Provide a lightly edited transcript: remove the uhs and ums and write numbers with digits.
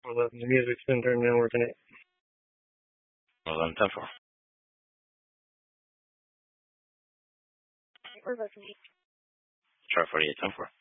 Well, the music's been turned down working it. 11:10 for. We're listening. Chart 48:10 for.